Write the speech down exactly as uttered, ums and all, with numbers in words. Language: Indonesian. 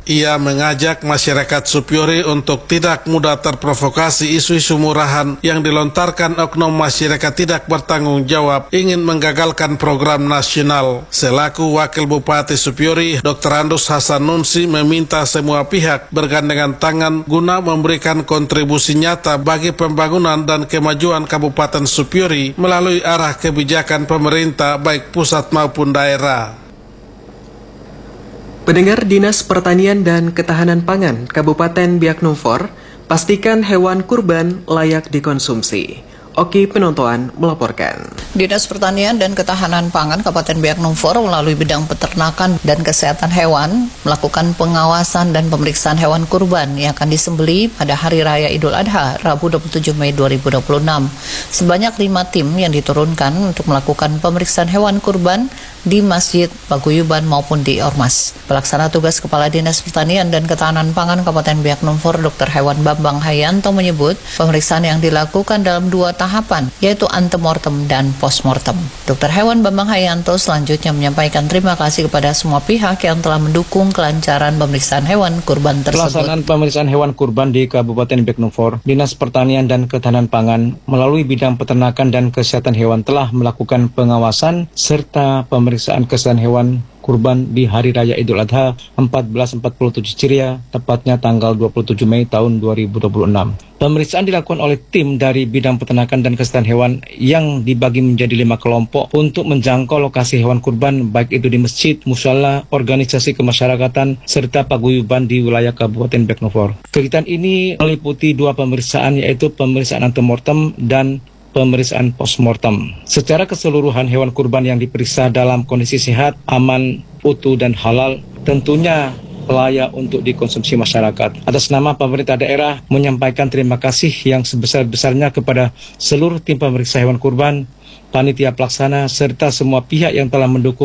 Ia mengajak masyarakat Supiori untuk tidak mudah terprovokasi isu-isu murahan yang dilontarkan oknum masyarakat tidak bertanggung jawab ingin menggagalkan program nasional. Selaku Wakil Bupati Supiori, Doktor Andus Hasan Nunsi meminta semua pihak bergandengan tangan guna memberikan kontribusi nyata bagi pembangunan dan kemajuan Kabupaten Supiori melalui arah kebijakan pemerintah baik pusat maupun daerah. Pendengar Dinas Pertanian dan Ketahanan Pangan Kabupaten Biak Numfor, pastikan hewan kurban layak dikonsumsi. Oki Penontoan melaporkan. Dinas Pertanian dan Ketahanan Pangan Kabupaten Biak Numfor melalui bidang peternakan dan kesehatan hewan melakukan pengawasan dan pemeriksaan hewan kurban yang akan disembelih pada Hari Raya Idul Adha, Rabu dua puluh tujuh Mei dua ribu dua puluh enam. Sebanyak lima tim yang diturunkan untuk melakukan pemeriksaan hewan kurban di Masjid Paguyuban maupun di Ormas. Pelaksana tugas Kepala Dinas Pertanian dan Ketahanan Pangan Kabupaten Biak Numfor, Doktor Hewan Bambang Hayanto menyebut pemeriksaan yang dilakukan dalam dua tahapan, yaitu antemortem dan postmortem. Doktor Hewan Bambang Hayanto selanjutnya menyampaikan terima kasih kepada semua pihak yang telah mendukung kelancaran pemeriksaan hewan kurban tersebut. Pelaksanaan pemeriksaan hewan kurban di Kabupaten Biak Numfor, Dinas Pertanian dan Ketahanan Pangan melalui bidang peternakan dan kesehatan hewan telah melakukan pengawasan serta pemeriksaan kesehatan hewan kurban di Hari Raya Idul Adha seribu empat ratus empat puluh tujuh Hijriah, tepatnya tanggal dua puluh tujuh Mei tahun dua ribu dua puluh enam. Pemeriksaan dilakukan oleh tim dari bidang peternakan dan kesehatan hewan yang dibagi menjadi lima kelompok untuk menjangkau lokasi hewan kurban, baik itu di masjid, musala, organisasi kemasyarakatan, serta paguyuban di wilayah Kabupaten Biak Numfor. Kegiatan ini meliputi dua pemeriksaan, yaitu pemeriksaan antemortem dan pemeriksaan postmortem. Secara keseluruhan hewan kurban yang diperiksa dalam kondisi sehat, aman, utuh dan halal tentunya layak untuk dikonsumsi masyarakat. Atas nama pemerintah daerah menyampaikan terima kasih yang sebesar-besarnya kepada seluruh tim pemeriksa hewan kurban, panitia pelaksana serta semua pihak yang telah mendukung